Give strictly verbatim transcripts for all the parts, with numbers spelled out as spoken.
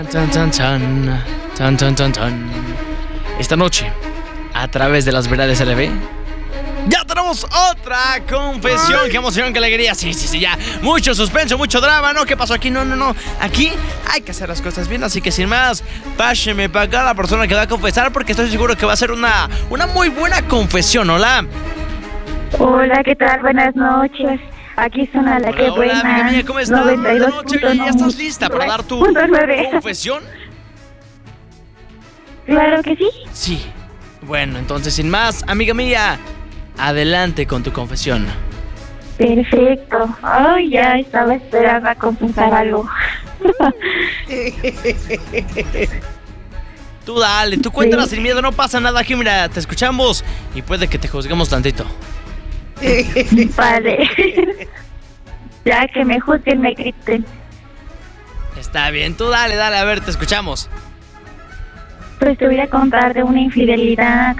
Chan, chan, chan. Chan, chan, chan, chan. Esta noche, a través de las verdades L B, ya tenemos otra confesión. ¡Qué emoción, qué alegría! Sí, sí, sí, ya. Mucho suspenso, mucho drama, ¿no? ¿Qué pasó aquí? No, no, no. Aquí hay que hacer las cosas bien, así que sin más, pásenme para acá la persona que va a confesar, porque estoy seguro que va a ser una, una muy buena confesión. Hola. Hola, ¿qué tal? Buenas noches. Aquí suena la Hola, que hola, buena. amiga mía, ¿cómo estás? noventa y dos Buenas noches. punto ¿Ya estás lista para dar tu nueve. confesión? Claro que sí. Sí. Bueno, entonces sin más, amiga mía, adelante con tu confesión. Perfecto. Ay, ya estaba esperando a confesar algo. Tú dale, tú cuéntala Sí. sin miedo, no pasa nada aquí, mira, te escuchamos y puede que te juzguemos tantito. Vale. Ya que me juzguen, me griten. Está bien, tú dale, dale, a ver, te escuchamos. Pues te voy a contar de una infidelidad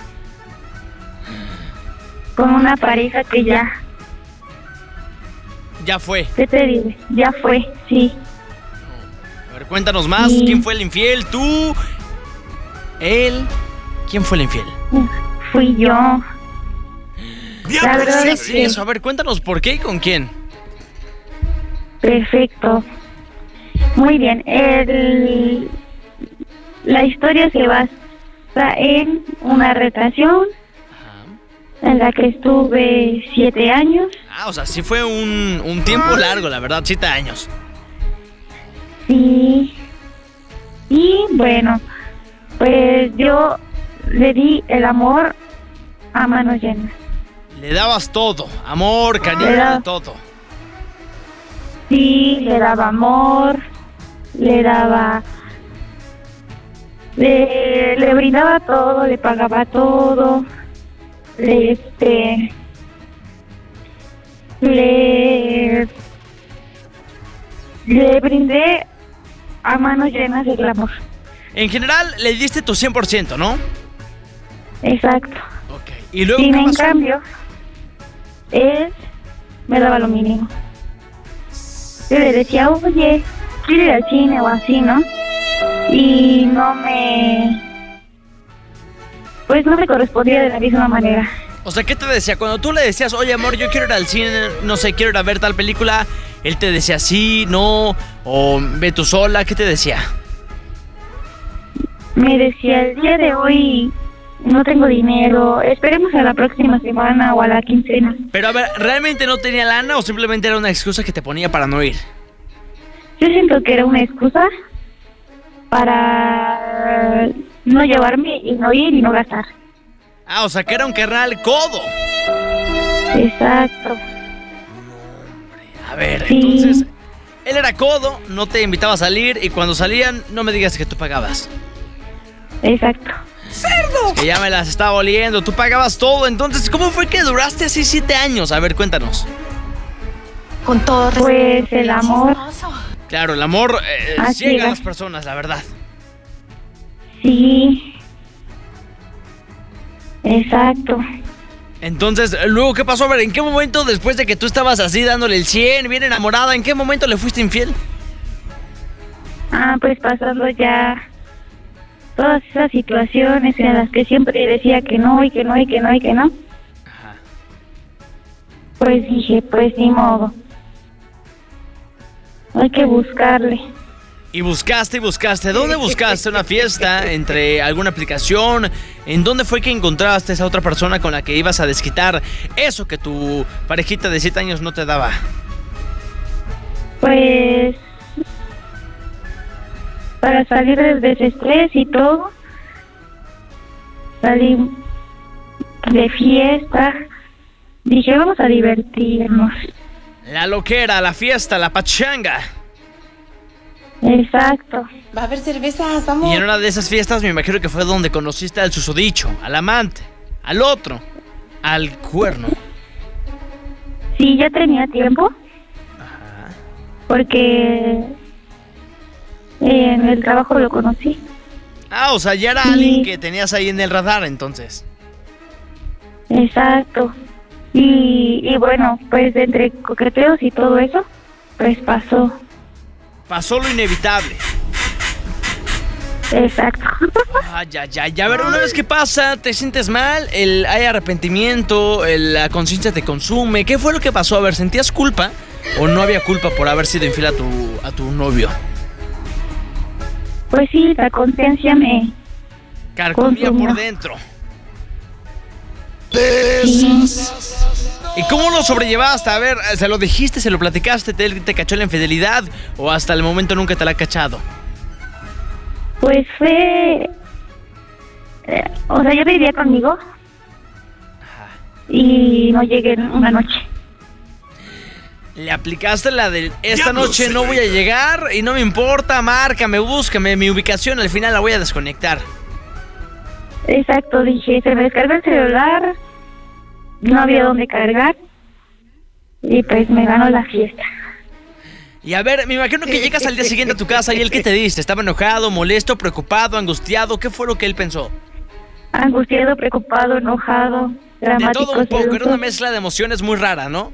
con una pareja que ya, Ya fue. ¿qué te digo? Ya fue, sí. A ver, cuéntanos más, Sí. ¿quién fue el infiel? ¿Tú? ¿Él? ¿Quién fue el infiel? Fui yo. La verdad ¿Qué es es que- eso? A ver, cuéntanos por qué y con quién. Perfecto. Muy bien. El, la historia se basa en una relación en la que estuve siete años. Ah, o sea, sí fue un, un tiempo largo, la verdad, siete años. Sí. Y bueno, pues yo le di el amor a manos llenas. Le dabas todo, amor, cariño, Le daba- todo. Sí, le daba amor, le daba... Le, le brindaba todo, le pagaba todo, le, este... Le... Le brindé a manos llenas el amor. En general, le diste tu cien por ciento, ¿no? Exacto. Ok. ¿Y luego Sin qué en pasó? cambio, él me daba lo mínimo. Yo le decía, oye, quiero ir al cine o así, ¿no? Y no me... Pues no me correspondía de la misma manera. O sea, ¿qué te decía? Cuando tú le decías, oye, amor, yo quiero ir al cine, no sé, quiero ir a ver tal película, él te decía sí, no, o ve tú sola, ¿qué te decía? Me decía, el día de hoy no tengo dinero, esperemos a la próxima semana o a la quincena. Pero a ver, ¿realmente no tenía lana o simplemente era una excusa que te ponía para no ir? Yo siento que era una excusa para no llevarme y no ir y no gastar. Ah, o sea, que era un carnal codo. Exacto. A ver, Sí. entonces, él era codo, no te invitaba a salir y cuando salían, no me digas que tú pagabas. Exacto. Que ya me las estaba oliendo, tú pagabas todo, entonces, ¿cómo fue que duraste así siete años? A ver, cuéntanos. Con todo respeto. Pues el amor, Claro, el amor eh, Así ciega a es. las personas, la verdad. sí. Exacto. Entonces, luego, ¿qué pasó? A ver, ¿en qué momento, después de que tú estabas así dándole el cien, bien enamorada, en qué momento le fuiste infiel? Ah, pues pasando ya todas esas situaciones en las que siempre decía que no y que no y que no y que no, Ajá. pues dije, pues ni modo. Hay que buscarle. Y buscaste y buscaste. ¿Dónde buscaste una fiesta? ¿Entre alguna aplicación? ¿En dónde fue que encontraste a esa otra persona con la que ibas a desquitar eso que tu parejita de siete años no te daba? Pues para salir del desestrés y todo, salí de fiesta. Dije, vamos a divertirnos. La loquera, la fiesta, la pachanga. Exacto. Va a haber cervezas, Y vamos. en una de esas fiestas me imagino que fue donde conociste al susodicho, al amante, al otro, al cuerno. Sí, ya tenía tiempo. Porque en el trabajo lo conocí. Ah, o sea, ya era Sí. alguien que tenías ahí en el radar entonces. Exacto. Y, y bueno, pues entre coqueteos y todo eso, pues pasó. Pasó lo inevitable. Exacto. Ay, ya, ya, ya. A ver, una vez que pasa, te sientes mal, el, hay arrepentimiento, el- la conciencia te consume. ¿Qué fue lo que pasó? A ver, ¿sentías culpa o no había culpa por haber sido infiel a tu, a tu novio? Pues sí, la conciencia me... Carcomía Consumió. por dentro. Sí, ¿Y cómo lo sobrellevaste? A ver, ¿se lo dijiste, se lo platicaste, te, él te cachó la infidelidad o hasta el momento nunca te la ha cachado? pues fue... eh, o sea, yo vivía conmigo y no llegué una noche. Le aplicaste la de esta noche no voy a llegar y no me importa, márcame, búscame, mi ubicación al final la voy a desconectar. Exacto, dije, se me descarga el celular, no había dónde cargar y pues me ganó la fiesta. Y a ver, me imagino que llegas al día siguiente a tu casa y él ¿qué te dice? ¿Estaba enojado, molesto, preocupado, angustiado? ¿Qué fue lo que él pensó? Angustiado, preocupado, enojado, De dramático, todo un poco, era celoso. una mezcla de emociones muy rara, ¿no?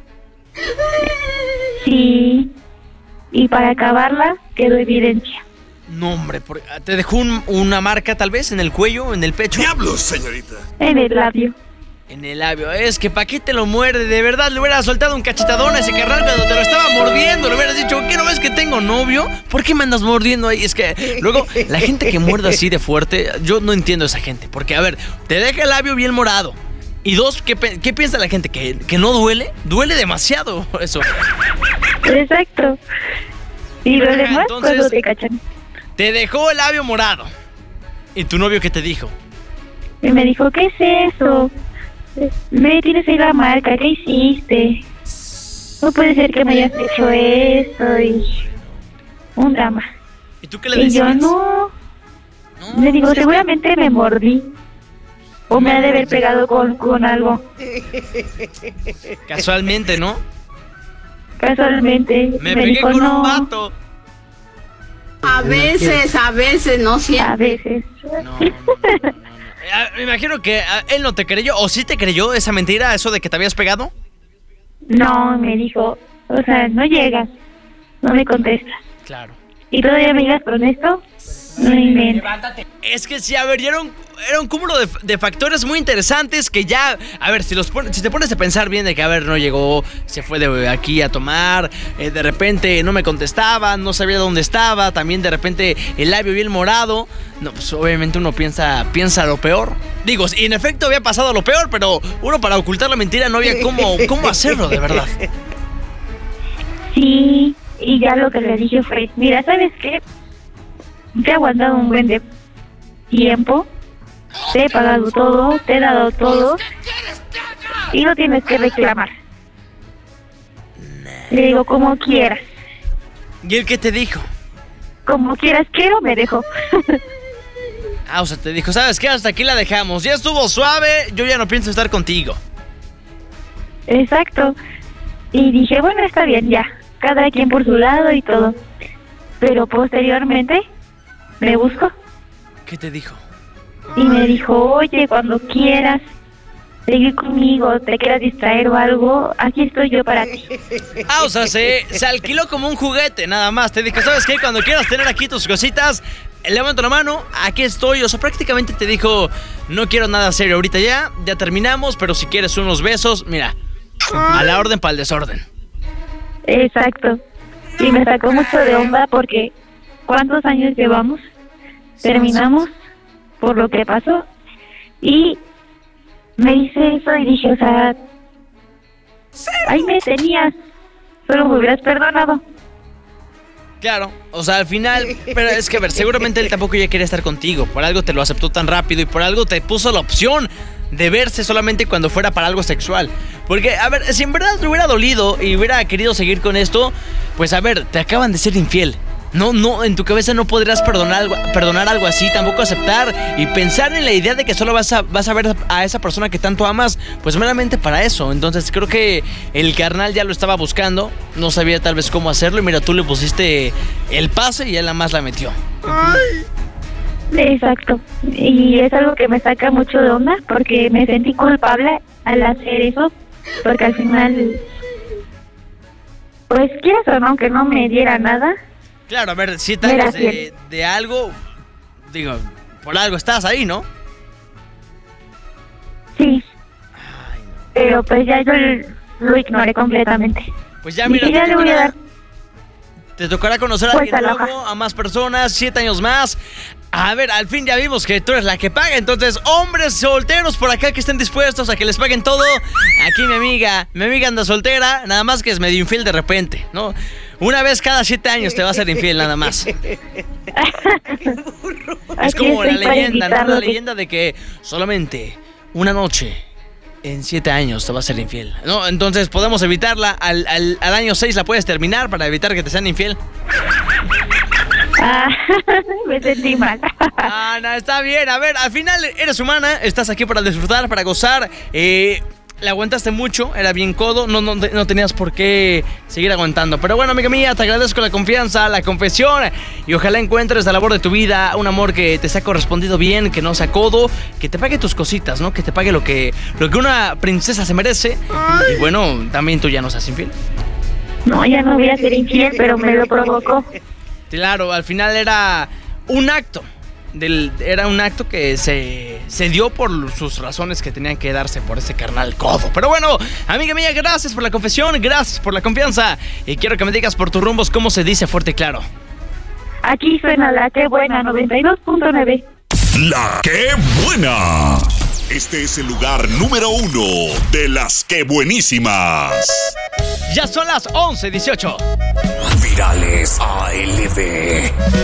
Sí, y para acabarla quedó evidencia. No, hombre, por- ¿te dejó un- una marca tal vez en el cuello, en el pecho? ¡Diablos, señorita! En el labio. En el labio. Es que ¿pa' qué te lo muerde? De verdad, le hubieras soltado un cachetadón a ese carnal cuando te lo estaba mordiendo. Le hubieras dicho, ¿qué no ves que tengo novio? ¿Por qué me andas mordiendo ahí? Es que luego, la gente que muerde así de fuerte, yo no entiendo a esa gente. Porque, a ver, te deja el labio bien morado. Y dos, ¿qué, pe- qué piensa la gente? ¿Que, ¿Que no duele? Duele demasiado eso. Exacto. Y lo Ajá, demás entonces- cuando te cachan. Te dejó el labio morado. ¿Y tu novio qué te dijo? Y me dijo, ¿qué es eso? Me tienes ahí la marca, ¿qué hiciste? No puede ser que me hayas hecho eso y... un drama. ¿Y tú qué le Y decías? yo no, No, le digo, o sea, seguramente me mordí. O me ha de haber pegado con, con algo. casualmente, ¿no? Casualmente. Me, Me, pegué dijo, con no, un vato. A veces, a veces, no a siempre. veces. No, no, no, no, no. Ah, me imagino que ah, él no te creyó, o sí te creyó esa mentira, eso de que te habías pegado. No, me dijo, o sea, no llegas, no me contestas. Claro. ¿Y todavía me digas con esto? No inventes. Es que sí, a ver, ya era un, era un cúmulo de, de factores muy interesantes que ya, a ver, si los pones, si te pones a pensar bien de que, a ver, no llegó, se fue de aquí a tomar, eh, de repente no me contestaba, no sabía dónde estaba, también de repente el labio bien morado, no, pues obviamente uno piensa, piensa lo peor. Digo, y en efecto había pasado lo peor, pero uno para ocultar la mentira no había cómo, cómo hacerlo, de verdad. Sí, y ya lo que le dije fue, mira, ¿sabes qué? Te he aguantado un buen de tiempo, te he pagado todo, te he dado todo, y no tienes que reclamar. Le digo, como quieras, ¿Y él qué te dijo? como quieras, quiero, me dejo. Ah, o sea, te dijo, ¿sabes qué? Hasta aquí la dejamos. Ya estuvo suave, yo ya no pienso estar contigo. Exacto. Y dije, bueno, está bien, ya, cada quien por su lado y todo. Pero posteriormente me buscó ¿Qué te dijo? y me dijo, oye, cuando quieras seguir conmigo, te quieras distraer o algo, aquí estoy yo para ti. Ah, o sea, se, se alquiló como un juguete, nada más. Te dijo, ¿sabes qué? Cuando quieras tener aquí tus cositas, levanta la mano, aquí estoy. O sea, prácticamente te dijo, no quiero nada serio ahorita ya, ya terminamos, pero si quieres unos besos, mira, a la orden para el desorden. Exacto. Y me sacó mucho de onda porque ¿cuántos años llevamos? Terminamos por lo que pasó y me hice eso y dije, o sea, ahí me tenías, solo me hubieras perdonado. Claro, o sea, al final, pero es que a ver, seguramente él tampoco ya quería estar contigo. Por algo te lo aceptó tan rápido y por algo te puso la opción de verse solamente cuando fuera para algo sexual. Porque, a ver, si en verdad te hubiera dolido y hubiera querido seguir con esto, pues a ver, te acaban de ser infiel. No, no, en tu cabeza no podrás perdonar algo, perdonar algo así, tampoco aceptar y pensar en la idea de que solo vas a, vas a ver a esa persona que tanto amas, pues meramente para eso. Entonces creo que el carnal ya lo estaba buscando, no sabía tal vez cómo hacerlo y mira, tú le pusiste el pase y él nada más la metió. Exacto. Y es algo que me saca mucho de onda porque me sentí culpable al hacer eso, porque al final, pues quieras o no, que no me diera nada. Claro, a ver, si te hagas Mira, de, de algo, digo, por algo estás ahí, ¿no? Sí, Ay, no. pero pues ya yo lo ignoré completamente. Pues ya, mira, Y ya te le voy a tocará, dar te tocará conocer a Pues alguien a la nuevo, a más personas, siete años más. A ver, al fin ya vimos que tú eres la que paga. Entonces, hombres solteros por acá que estén dispuestos a que les paguen todo. Aquí mi amiga, mi amiga anda soltera, nada más que es medio infiel de repente, ¿no? Una vez cada siete años te va a ser infiel nada más. Es Aquí como la estoy para leyenda, ¿no? La invitarlo. leyenda de que solamente una noche en siete años te va a ser infiel, ¿no? Entonces podemos evitarla. Al, al, al año seis la puedes terminar para evitar que te sean infiel. Ah, me sentí mal. Ah, no, está bien. A ver, al final eres humana, estás aquí para disfrutar, para gozar. Eh, le aguantaste mucho, era bien codo, no, no, no tenías por qué seguir aguantando. Pero bueno, amiga mía, te agradezco la confianza, la confesión. Y ojalá encuentres el amor de tu vida, un amor que te sea correspondido bien, que no sea codo, que te pague tus cositas, ¿no? Que te pague lo que, lo que una princesa se merece. Y bueno, también tú ya no seas infiel. No, ya no voy a ser infiel, pero me lo provocó. Claro, al final era un acto. Del, era un acto que se, se dio por sus razones que tenían que darse por ese carnal codo. Pero bueno, amiga mía, gracias por la confesión, gracias por la confianza. Y quiero que me digas por tus rumbos cómo se dice fuerte y claro. Aquí suena la que buena, noventa y dos punto nueve. La que buena. Este es el lugar número uno de las que buenísimas. Ya son las once dieciocho. Virales A L B.